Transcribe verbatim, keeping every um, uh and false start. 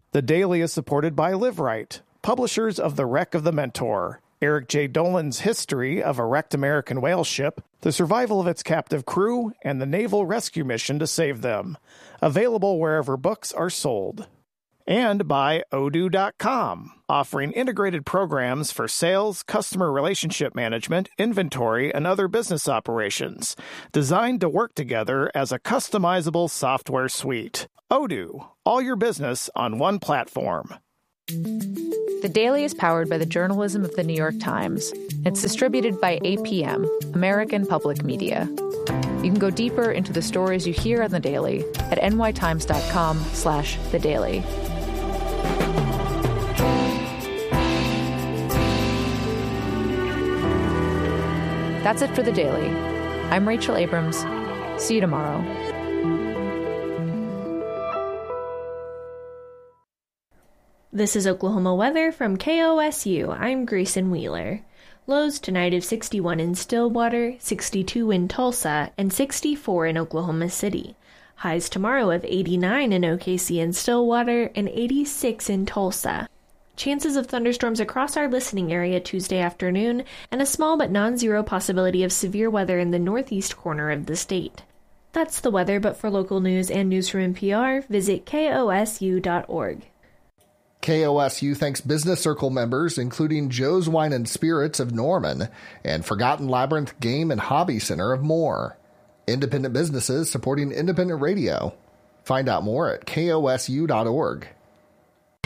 The Daily is supported by LiveRight, publishers of The Wreck of the Mentor, Eric J. Dolan's history of a wrecked American whale ship, the survival of its captive crew, and the naval rescue mission to save them. Available wherever books are sold. And by Odoo dot com, offering integrated programs for sales, customer relationship management, inventory, and other business operations, designed to work together as a customizable software suite. Odoo, all your business on one platform. The Daily is powered by the journalism of the New York Times. It's distributed by A P M, American Public Media. You can go deeper into the stories you hear on The Daily at n y times dot com slash the daily. That's it for The Daily. I'm Rachel Abrams. See you tomorrow. This is Oklahoma weather from K O S U. I'm Grayson Wheeler. Lows tonight of sixty-one in Stillwater, sixty-two in Tulsa, and sixty-four in Oklahoma City. Highs tomorrow of eighty-nine in O K C and Stillwater, and eighty-six in Tulsa. Chances of thunderstorms across our listening area Tuesday afternoon, and a small but non-zero possibility of severe weather in the northeast corner of the state. That's the weather, but for local news and news from N P R, visit K O S U dot org. K O S U thanks Business Circle members, including Joe's Wine and Spirits of Norman and Forgotten Labyrinth Game and Hobby Center of Moore. Independent businesses supporting independent radio. Find out more at K O S U dot org.